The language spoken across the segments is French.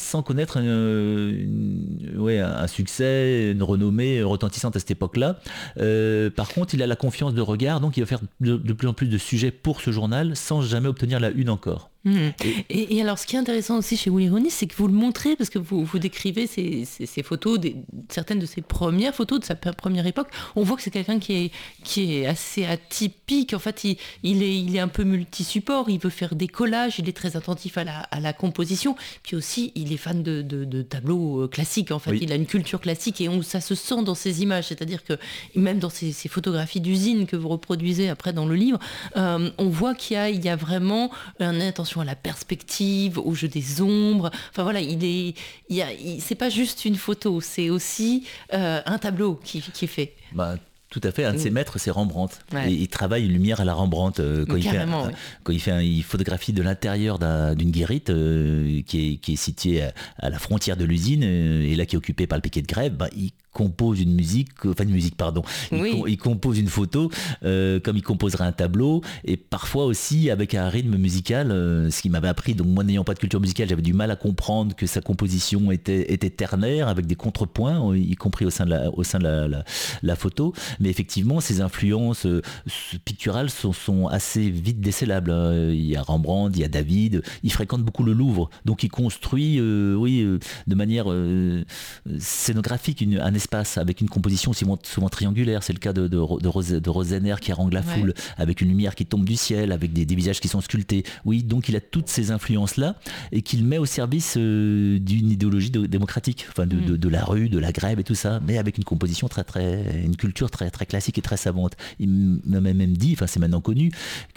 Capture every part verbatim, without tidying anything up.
sans connaître euh, une, ouais, un succès, une renommée retentissante à cette époque-là. Euh, par contre, il a la confiance de regard, donc il va faire de, de plus en plus de sujets pour ce journal sans jamais obtenir la une encore. Mmh. Et, et alors, ce qui est intéressant aussi chez Willy Ronis, c'est que vous le montrez, parce que vous, vous décrivez ces, ces, ces photos, des, certaines de ses premières photos de sa première époque. On voit que c'est quelqu'un qui est, qui est assez atypique. En fait, il, il, est, il est un peu multi-support. Il veut faire des collages. Il est très attentif à la, à la composition. Puis aussi, il est fan de, de, de tableaux classiques. En fait, oui. Il a une culture classique et on, ça se sent dans ses images. C'est-à-dire que même dans ces, ces photographies d'usine que vous reproduisez après dans le livre, euh, on voit qu'il y a, il y a vraiment une intention à la perspective, au jeu des ombres. Enfin voilà, il est, il y a, il, c'est pas juste une photo, c'est aussi euh, un tableau qui, qui est fait. Bah, tout à fait. Un de ses maîtres, c'est Rembrandt. Ouais. Et il travaille une lumière à la Rembrandt euh, quand, il fait, un, ouais. quand il fait, un, il photographie de l'intérieur d'un, d'une guérite euh, qui, est, qui est située à, à la frontière de l'usine euh, et là qui est occupée par le piquet de grève. Bah, il compose une musique, enfin une musique pardon, il, oui. com- il compose une photo euh, comme il composerait un tableau et parfois aussi avec un rythme musical, euh, ce qui m'avait appris, donc moi n'ayant pas de culture musicale, j'avais du mal à comprendre que sa composition était, était ternaire avec des contrepoints, y compris au sein de la, au sein de la, la, la photo, mais effectivement ses influences euh, picturales sont, sont assez vite décélables. Hein. Il y a Rembrandt, il y a David, il fréquente beaucoup le Louvre, donc il construit euh, oui, euh, de manière euh, scénographique une, un espace avec une composition souvent, souvent triangulaire. C'est le cas de, de, de, Rose, de Rosener qui harangue la ouais. foule, avec une lumière qui tombe du ciel, avec des, des visages qui sont sculptés. Oui, donc il a toutes ces influences-là et qu'il met au service euh, d'une idéologie de, démocratique, enfin de, mm. de, de la rue, de la grève et tout ça, mais avec une composition très, très, une culture très, très classique et très savante. Il m'a même dit, enfin c'est maintenant connu,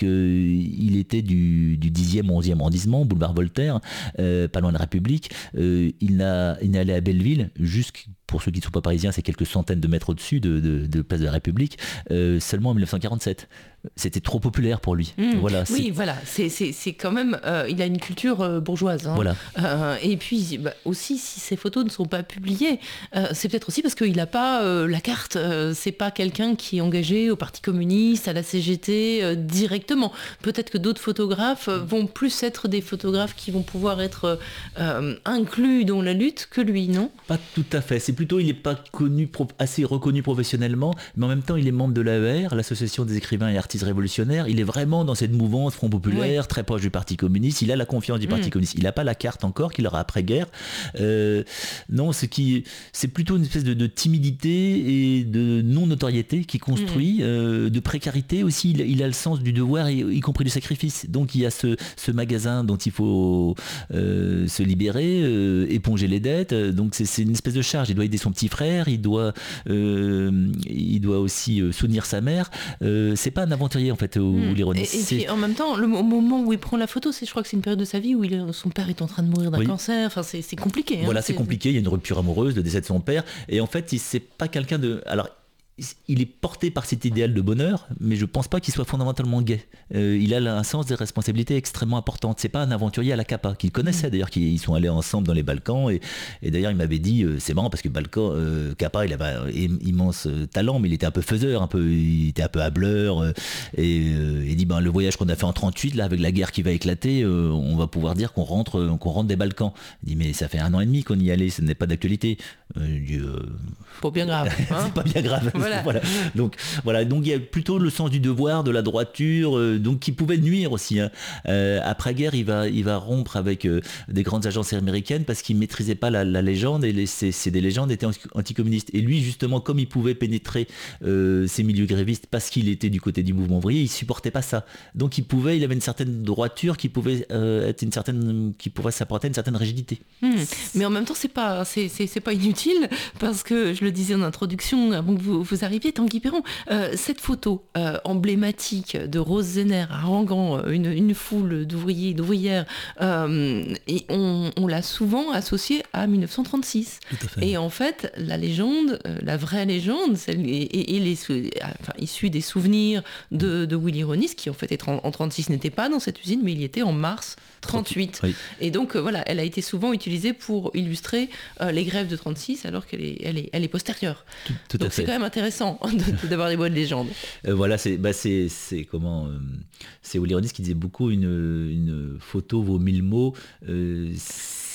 qu'il était du, du dixième, onzième arrondissement, boulevard Voltaire, euh, pas loin de la République. Euh, il, n'a, il n'est allé à Belleville, jusqu'à pour ceux qui ne sont pas parisiens, c'est quelques centaines de mètres au-dessus de, de, de Place de la République, euh, seulement en dix-neuf cent quarante-sept. C'était trop populaire pour lui. Mmh. Voilà, oui, c'est... voilà, c'est, c'est, c'est quand même... Euh, il a une culture euh, bourgeoise. Hein. Voilà. Euh, et puis, bah, aussi, si ces photos ne sont pas publiées, euh, c'est peut-être aussi parce qu'il n'a pas euh, la carte. Euh, c'est pas quelqu'un qui est engagé au Parti communiste, à la C G T, euh, directement. Peut-être que d'autres photographes euh, vont plus être des photographes qui vont pouvoir être euh, inclus dans la lutte que lui, non ? Pas tout à fait. C'est plutôt, il n'est pas connu, assez reconnu professionnellement, mais en même temps, il est membre de l'A E R, l'Association des écrivains et artistes révolutionnaires. Il est vraiment dans cette mouvance Front populaire, oui. très proche du Parti communiste. Il a la confiance du Parti mmh. communiste. Il n'a pas la carte encore qu'il aura après-guerre. Euh, non, ce qui, c'est plutôt une espèce de, de timidité et de non-notoriété qui construit, mmh. euh, de précarité aussi. Il, il a le sens du devoir, y, y compris du sacrifice. Donc, il y a ce, ce magasin dont il faut euh, se libérer, euh, éponger les dettes. Donc, c'est, c'est une espèce de charge. Il doit aider son petit frère, il doit, euh, il doit aussi euh, soutenir sa mère. Euh, c'est pas un aventurier en fait, où, mmh. l'ironie. Et, et puis en même temps, le moment où il prend la photo, c'est, je crois que c'est une période de sa vie où il est, son père est en train de mourir d'un oui. cancer. Enfin, c'est, c'est compliqué. Hein, voilà, c'est... c'est compliqué. Il y a une rupture amoureuse, le décès de son père, et en fait, il c'est pas quelqu'un de. Alors, il est porté par cet idéal de bonheur, mais je pense pas qu'il soit fondamentalement gay. Euh, il a un sens des responsabilités extrêmement importantes. C'est pas un aventurier à la Capa, qu'il connaissait mmh. d'ailleurs, qu'ils sont allés ensemble dans les Balkans, et, et d'ailleurs il m'avait dit, euh, c'est marrant parce que Balkan, euh, Capa, il avait un immense talent, mais il était un peu faiseur, un peu, il était un peu hableur, euh, et euh, il dit, ben, le voyage qu'on a fait en trente-huit, là, avec la guerre qui va éclater, euh, on va pouvoir dire qu'on rentre, euh, qu'on rentre des Balkans. Il dit, mais ça fait un an et demi qu'on y allait, ce n'est pas d'actualité. Euh, dit, euh... Pas bien grave. Hein c'est pas bien grave. Voilà. voilà. Donc voilà, donc il y a plutôt le sens du devoir, de la droiture, euh, donc qui pouvait nuire aussi. Hein. Euh, après guerre, il va, il va rompre avec euh, des grandes agences américaines parce qu'il maîtrisait pas la, la légende et les, ces, ces des légendes étaient anticommunistes. Et lui, justement, comme il pouvait pénétrer euh, ces milieux grévistes parce qu'il était du côté du mouvement ouvrier, il supportait pas ça. Donc il pouvait, il avait une certaine droiture qui pouvait euh, être une certaine, qui pouvait s'apporter une certaine rigidité. Mmh. Mais en même temps, c'est pas, c'est, c'est, c'est pas inutile parce que je le disais en introduction, avant que vous, vous arriviez, Tanguy Péron, euh, cette photo euh, emblématique de Rose Zenner haranguant une, une foule d'ouvriers et d'ouvrières, euh, et on, on l'a souvent associée à dix-neuf cent trente-six. Tout à fait. Et en fait, la légende, euh, la vraie légende, celle, et, et, et les, enfin, issue des souvenirs de, de Willy Ronis, qui en fait est en, en trente-six n'était pas dans cette usine, mais il y était en mars trente-huit. Oui. Et donc euh, voilà, elle a été souvent utilisée pour illustrer euh, les grèves de trente-six, alors qu'elle est, elle est, elle est postérieure. Tout, tout donc à fait. C'est quand même intéressant de, d'avoir des voix de légende. Euh, voilà, c'est, bah c'est, c'est comment, euh, c'est Willy Ronis qui disait beaucoup une, une photo vaut mille mots. Euh,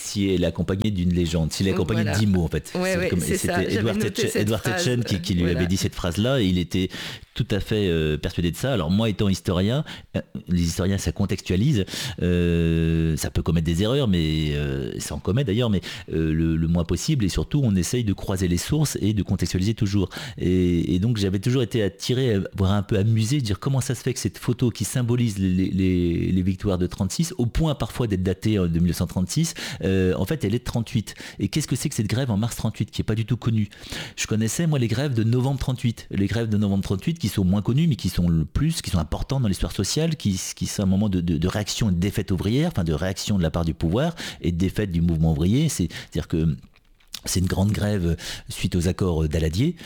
si elle est accompagnée d'une légende, s'il est accompagné Voilà. de dix mots en fait. Ouais, ouais, comme, c'est c'était ça. Edward, Tetchen, Edward Tetchen qui, qui lui voilà. avait dit cette phrase-là, et il était tout à fait euh, persuadé de ça. Alors moi étant historien, euh, les historiens ça contextualise, euh, ça peut commettre des erreurs, mais euh, ça en commet d'ailleurs, mais euh, le, le moins possible, et surtout on essaye de croiser les sources et de contextualiser toujours. Et, et donc j'avais toujours été attiré, voire un peu amusé, de dire comment ça se fait que cette photo qui symbolise les, les, les victoires de trente-six, au point parfois d'être datée de mille neuf cent trente-six, euh, en fait elle est de trente-huit. Et qu'est-ce que c'est que cette grève en mars trente-huit qui n'est pas du tout connue? Je connaissais moi les grèves de novembre trente-huit, les grèves de novembre trente-huit qui sont moins connues mais qui sont le plus, qui sont importantes dans l'histoire sociale, qui, qui sont un moment de, de, de réaction et de défaite ouvrière, enfin de réaction de la part du pouvoir et de défaite du mouvement ouvrier. C'est-à-dire que c'est une grande grève suite aux accords d'Aladier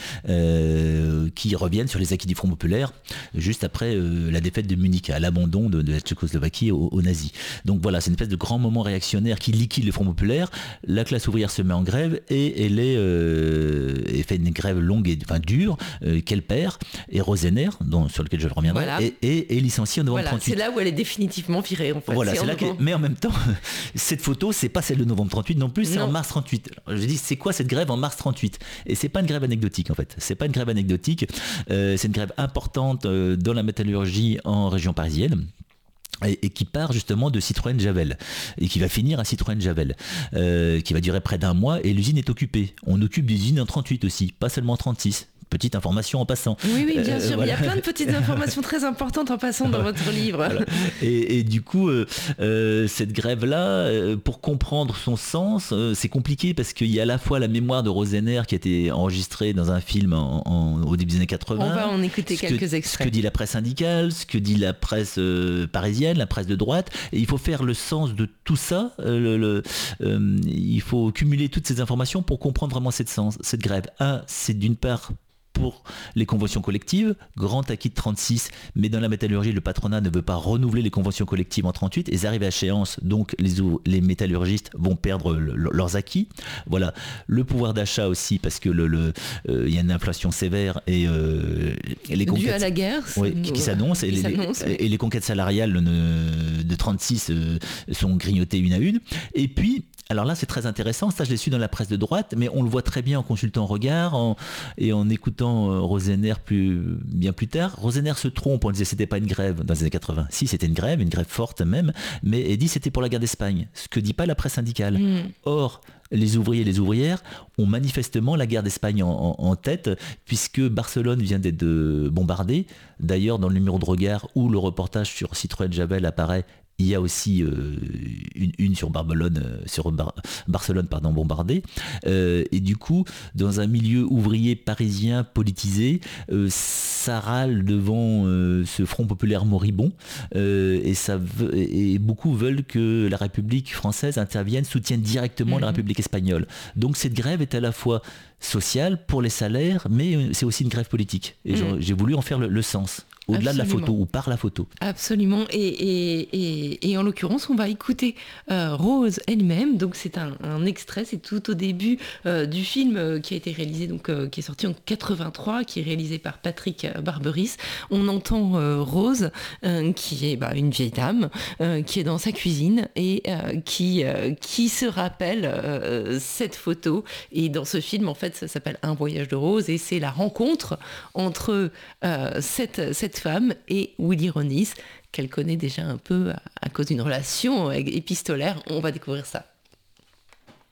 euh, qui reviennent sur les acquis du Front populaire juste après euh, la défaite de Munich, à l'abandon de, de la Tchécoslovaquie aux, aux nazis. Donc voilà, c'est une espèce de grand moment réactionnaire qui liquide le Front populaire. La classe ouvrière se met en grève et elle est euh, et fait une grève longue et enfin dure euh, qu'elle perd. Et Rosener, dont, sur lequel je reviendrai, voilà. est, est, est licenciée en novembre voilà, trente-huit. C'est là où elle est définitivement virée en fait. Voilà, c'est, c'est là novembre... mais en même temps, cette photo, c'est pas celle de novembre trente-huit non plus, c'est non. en mars trente-huit. Alors, je dis, c'est quoi cette grève en mars trente-huit? Et c'est pas une grève anecdotique en fait. C'est pas une grève anecdotique. Euh, c'est une grève importante euh, dans la métallurgie en région parisienne. Et, et qui part justement de Citroën Javel et qui va finir à Citroën Javel, euh, qui va durer près d'un mois, et l'usine est occupée. On occupe des usines en trente-huit aussi, pas seulement en trente-six. Petite information en passant. Oui, oui, bien euh, sûr. Voilà. Il y a plein de petites informations très importantes en passant dans votre livre. Voilà. Et, et du coup, euh, euh, cette grève-là, euh, pour comprendre son sens, euh, c'est compliqué parce qu'il y a à la fois la mémoire de Rosener qui a été enregistrée dans un film en, en, au début des années quatre-vingts. On va en écouter quelques que, extraits. Ce que dit la presse syndicale, ce que dit la presse euh, parisienne, la presse de droite. Et il faut faire le sens de tout ça. Euh, le, le, euh, il faut cumuler toutes ces informations pour comprendre vraiment cette, sens, cette grève. Un, c'est d'une part pour les conventions collectives, grand acquis de trente-six, mais dans la métallurgie, le patronat ne veut pas renouveler les conventions collectives en trente-huit, et elles arrivent à échéance, donc les, les métallurgistes vont perdre le, le, leurs acquis. Voilà, le pouvoir d'achat aussi, parce que le, le, euh, y a une inflation sévère et euh, les conquêtes... Due à la guerre. Oui, qui, qui s'annonce, et, les, oui. et les conquêtes salariales ne, de trente-six euh, sont grignotées une à une. Et puis, alors là, c'est très intéressant, ça je l'ai su dans la presse de droite, mais on le voit très bien en consultant Regard en, et en écoutant euh, Rosener plus, bien plus tard. Rosener se trompe, on disait que c'était pas une grève dans les années quatre-vingts. Si, c'était une grève, une grève forte même, mais elle dit que c'était pour la guerre d'Espagne, ce que dit pas la presse syndicale. Mmh. Or, les ouvriers et les ouvrières ont manifestement la guerre d'Espagne en, en, en tête, puisque Barcelone vient d'être bombardée. D'ailleurs, dans le numéro de Regard où le reportage sur Citroën Javel apparaît, il y a aussi euh, une, une sur, Barcelone, euh, sur Bar- Barcelone pardon, bombardée. Euh, et du coup, dans un milieu ouvrier parisien politisé, euh, ça râle devant euh, ce Front populaire moribond. Euh, et, ça veut, et beaucoup veulent que la République française intervienne, soutienne directement mmh. la République espagnole. Donc cette grève est à la fois sociale pour les salaires, mais c'est aussi une grève politique. Et mmh. j'ai voulu en faire le, le sens. Au-delà Absolument. de la photo ou par la photo. Absolument. Et, et, et, et en l'occurrence, on va écouter euh, Rose elle-même. Donc c'est un, un extrait, c'est tout au début euh, du film euh, qui a été réalisé, donc euh, qui est sorti en quatre-vingt-trois, qui est réalisé par Patrick Barberis. On entend euh, Rose, euh, qui est bah, une vieille dame, euh, qui est dans sa cuisine et euh, qui, euh, qui se rappelle euh, cette photo. Et dans ce film, en fait, ça s'appelle Un voyage de Rose, et c'est la rencontre entre euh, cette, cette femme et Willy Ronis, qu'elle connaît déjà un peu à, à cause d'une relation épistolaire. On va découvrir ça.